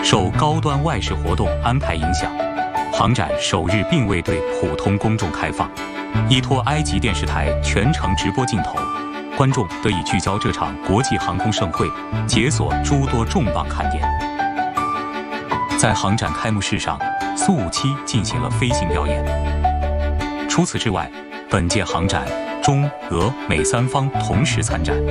受高端外事活动安排影响，航展首日并未对普通公众开放，依托埃及电视台全程直播镜头，观众得以聚焦这场国际航空盛会，解锁诸多重磅看点。在航展开幕式上，苏57进行了飞行表演。除此之外，本届航展中俄美三方同时参展。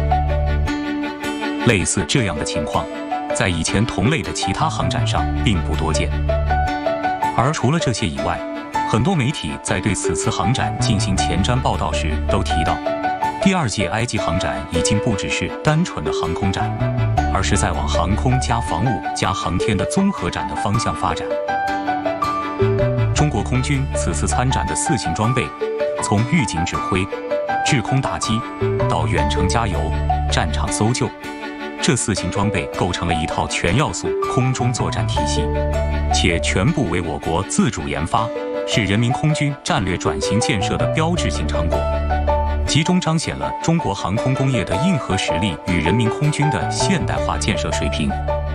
类似这样的情况，在以前同类的其他航展上并不多见。而除了这些以外，很多媒体在对此次航展进行前瞻报道时都提到，第2届埃及航展已经不只是单纯的航空展，而是在往航空加防务加航天的综合展的方向发展。中国空军此次参展的4型装备，从预警指挥、制空打击到远程加油、战场搜救，这4型装备构成了一套全要素空中作战体系，且全部为我国自主研发，是人民空军战略转型建设的标志性成果，集中彰显了中国航空工业的硬核实力与人民空军的现代化建设水平。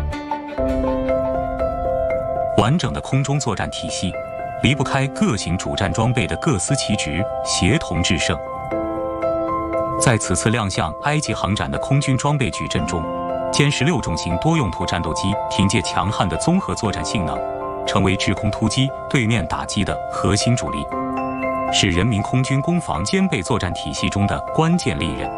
完整的空中作战体系离不开各型主战装备的各司其职、协同制胜。在此次亮相埃及航展的空军装备矩阵中，歼16重型多用途战斗机凭借强悍的综合作战性能，成为制空突击对面打击的核心主力，是人民空军攻防兼备作战体系中的关键利刃。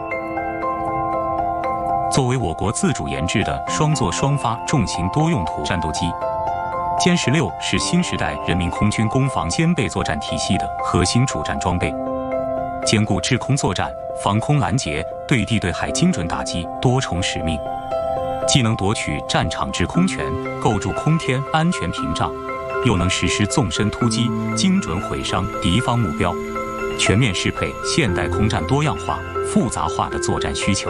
作为我国自主研制的双座双发重型多用途战斗机，歼16是新时代人民空军攻防兼备作战体系的核心主战装备，兼顾制空作战、防空拦截、对地对海精准打击多重使命，既能夺取战场制空权，构筑空天安全屏障，又能实施纵深突击，精准毁伤敌方目标，全面适配现代空战多样化、复杂化的作战需求。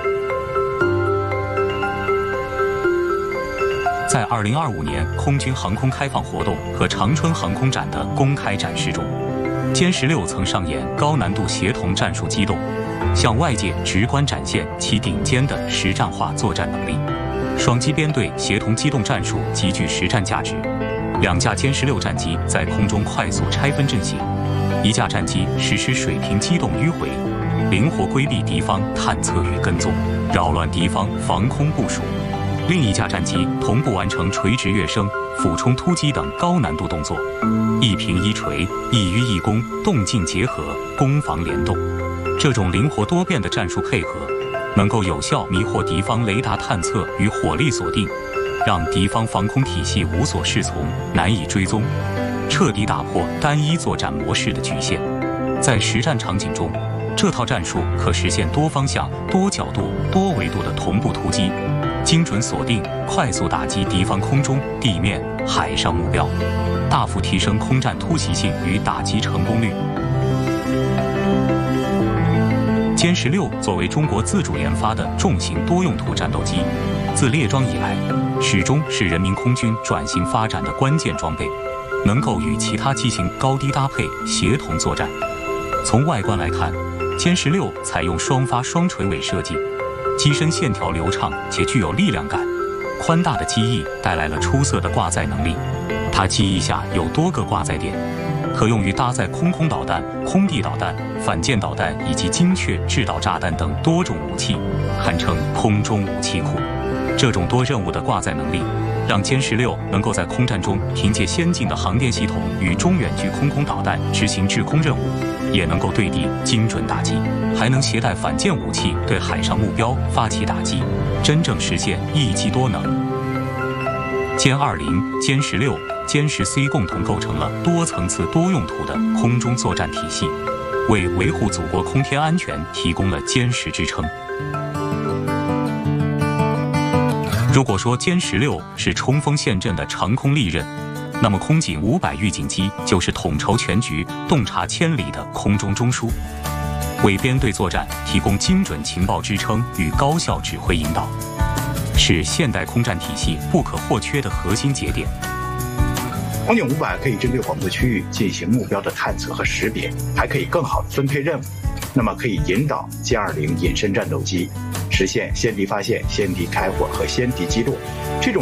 在2025年空军航空开放活动和长春航空展的公开展示中，歼16曾上演高难度协同战术机动，向外界直观展现其顶尖的实战化作战能力。双机编队协同机动战术极具实战价值，2架歼16战机在空中快速拆分阵型，1架战机实施水平机动迂回，灵活规避敌方探测与跟踪，扰乱敌方防空部署。另1架战机同步完成垂直跃升、俯冲突击等高难度动作，一平一垂、一迂一攻，动静结合，攻防联动。这种灵活多变的战术配合，能够有效迷惑敌方雷达探测与火力锁定，让敌方防空体系无所适从，难以追踪，彻底打破单一作战模式的局限。在实战场景中，这套战术可实现多方向、多角度、多维度的同步突击，精准锁定，快速打击敌方空中、地面、海上目标，大幅提升空战突袭性与打击成功率。歼16作为中国自主研发的重型多用途战斗机，自列装以来，始终是人民空军转型发展的关键装备，能够与其他机型高低搭配、协同作战。从外观来看，歼16采用双发双垂尾设计，机身线条流畅且具有力量感，宽大的机翼带来了出色的挂载能力。它机翼下有多个挂载点，可用于搭载空空导弹、空地导弹、反舰导弹以及精确制导炸弹等多种武器，堪称空中武器库。这种多任务的挂载能力，让歼16能够在空战中凭借先进的航电系统与中远距空空导弹执行制空任务，也能够对地精准打击，还能携带反舰武器对海上目标发起打击，真正实现一机多能。歼20、歼16、歼10C 共同构成了多层次多用途的空中作战体系，为维护祖国空天安全提供了坚实支撑。如果说歼16是冲锋陷阵的长空利刃，那么空警500预警机就是统筹全局、洞察千里的空中中枢，为编队作战提供精准情报支撑与高效指挥引导，是现代空战体系不可或缺的核心节点。 空警500可以针对广阔区域进行目标的探测和识别，还可以更好的分配任务，那么可以引导歼20隐身战斗机实现先敌发现、先敌开火和先敌机动。这种